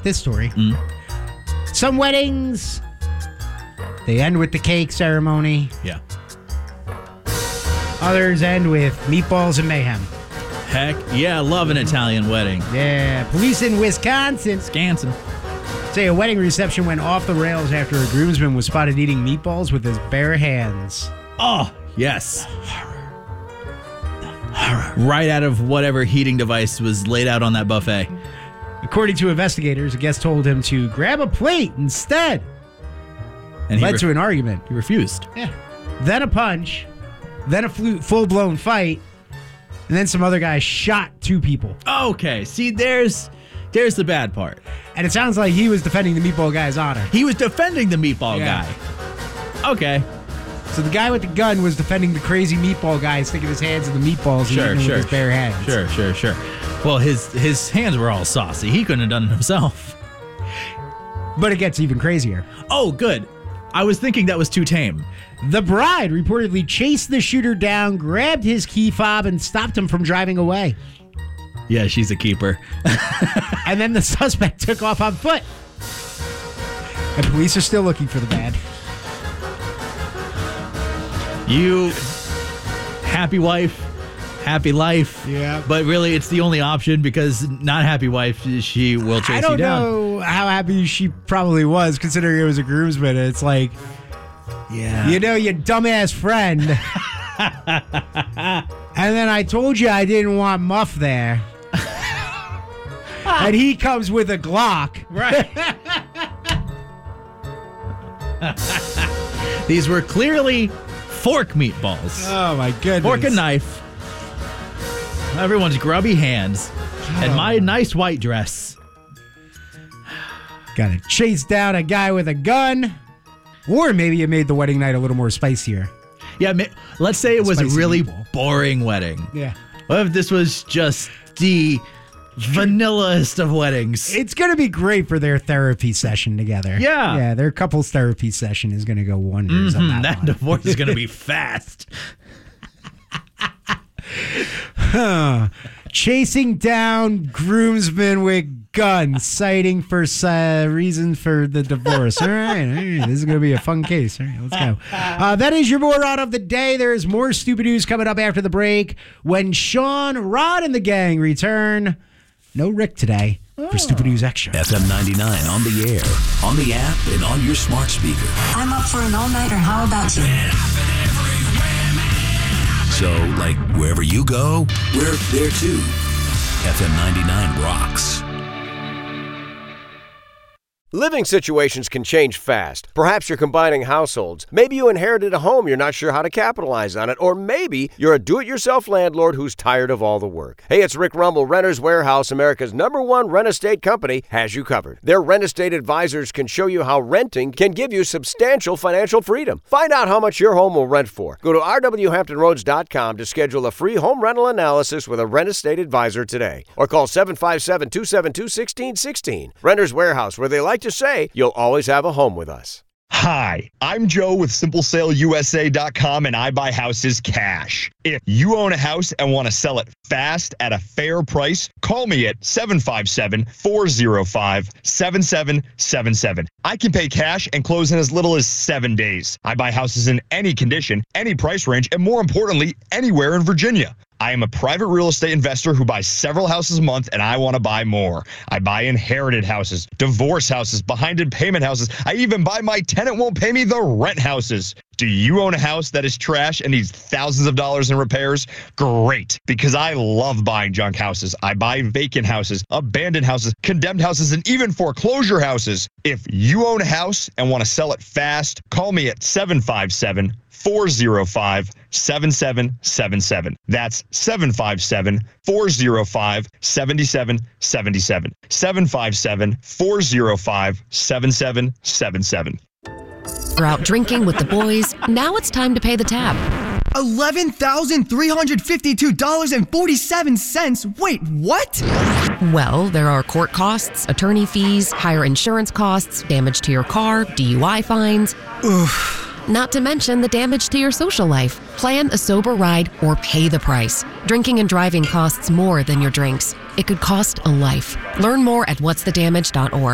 this story. Some weddings, they end with the cake ceremony. Yeah. Others end with meatballs and mayhem. Heck, yeah, love an Italian wedding. Yeah. Police in Wisconsin Scanson. say a wedding reception went off the rails after a groomsman was spotted eating meatballs with his bare hands. Oh, yes. Right out of whatever heating device was laid out on that buffet. According to investigators, a guest told him to grab a plate instead. And Led to an argument. He refused. Yeah. Then a punch. Then a full-blown fight. And then some other guy shot 2 people. Okay, see, there's the bad part. And it sounds like he was defending the meatball guy's honor. He was defending the meatball guy. Okay. So the guy with the gun was defending the crazy meatball guy, sticking his hands in the meatballs and eating them with his bare hands. Sure. Well, his hands were all saucy. He couldn't have done it himself. But it gets even crazier. Oh, good. I was thinking that was too tame. The bride reportedly chased the shooter down, grabbed his key fob, and stopped him from driving away. Yeah, she's a keeper. And then the suspect took off on foot. And police are still looking for the man. You happy wife, happy life. Yeah. But really, it's the only option because not happy wife, she will chase you down. I don't know how happy she probably was, considering it was a groomsman. It's like, yeah, you know, your dumbass friend. And then I told you I didn't want Muff there. And he comes with a Glock. Right. These were clearly fork meatballs. Oh, my goodness. Fork and knife. Everyone's grubby hands. And my nice white dress. Gotta chase down a guy with a gun. Or maybe it made the wedding night a little more spicier. Yeah, let's say it was a Spicy really meatball. boring wedding. Yeah. What if this was just the vanillast of weddings? It's going to be great for their therapy session together. Yeah. Yeah, their couples therapy session is going to go wonders on that That one. divorce is going to be fast. Chasing down groomsmen with guns, citing for reason for the divorce. All right, this is going to be a fun case. All right, let's go. That is your moron of the day. There's more stupid news coming up after the break when Sean, Rod, and the gang return. No Rick today for Stupid News Extra. FM 99 on the air, on the app, and on your smart speaker. I'm up for an all-nighter. How about you? So, like, wherever you go, we're there too. FM 99 rocks. Living situations can change fast. Perhaps you're combining households. Maybe you inherited a home, you're not sure how to capitalize on it. Or maybe you're a do-it-yourself landlord who's tired of all the work. Hey, it's Rick Rumble. Renters Warehouse, America's #1 rent estate company, has you covered. Their rent estate advisors can show you how renting can give you substantial financial freedom. Find out how much your home will rent for. Go to rwhamptonroads.com to schedule a free home rental analysis with a rent estate advisor today. Or call 757-272-1616. Renters Warehouse, where they like to say, you'll always have a home with us. Hi, I'm Joe with SimpleSaleUSA.com, and I buy houses cash. If you own a house and want to sell it fast at a fair price, call me at 757-405-7777. I can pay cash and close in as little as 7 days. I buy houses in any condition, any price range, and more importantly, anywhere in Virginia. I am a private real estate investor who buys several houses a month, and I want to buy more. I buy inherited houses, divorce houses, behind payment houses. I even buy my tenant won't pay me the rent houses. Do you own a house that is trash and needs thousands of dollars in repairs? Great, because I love buying junk houses. I buy vacant houses, abandoned houses, condemned houses, and even foreclosure houses. If you own a house and want to sell it fast, call me at 757-405-7777. That's 757-405-7777. 757-405-7777. We're out drinking with the boys. Now it's time to pay the tab. $11,352.47. Wait, what? Well, there are court costs, attorney fees, higher insurance costs, damage to your car, DUI fines. Oof. Not to mention the damage to your social life. Plan a sober ride or pay the price. Drinking and driving costs more than your drinks. It could cost a life. Learn more at whatsthedamage.org.